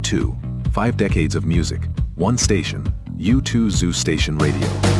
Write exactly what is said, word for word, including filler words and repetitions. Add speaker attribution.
Speaker 1: U two, five decades of music, one station, U two Zoo Station Radio.